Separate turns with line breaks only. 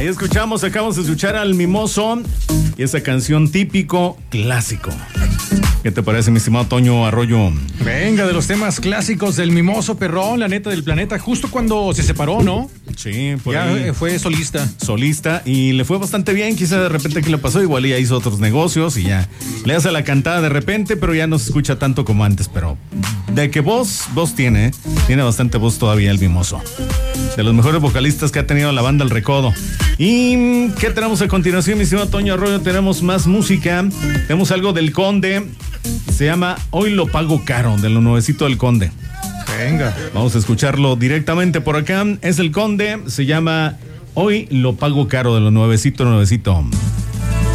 Ahí acabamos de escuchar al Mimoso y esa canción típico clásico. ¿Qué te parece, mi estimado Toño Arroyo?
Venga, de los temas clásicos del Mimoso Perrón, la neta del planeta, justo cuando se separó, ¿no?
Sí, por
ya
ahí.
Fue solista
y le fue bastante bien. Quizá de repente que le pasó, igual ya hizo otros negocios y ya le hace la cantada de repente, pero ya no se escucha tanto como antes. Pero de que voz tiene bastante voz todavía el Mimoso. De los mejores vocalistas que ha tenido la banda El Recodo. ¿Y qué tenemos a continuación, mi estimado Toño Arroyo? Tenemos más música. Tenemos algo del Conde. Se llama Hoy lo pago caro, de lo nuevecito del Conde.
Venga.
Vamos a escucharlo directamente por acá. Es el Conde. Se llama Hoy lo pago caro, de lo nuevecito.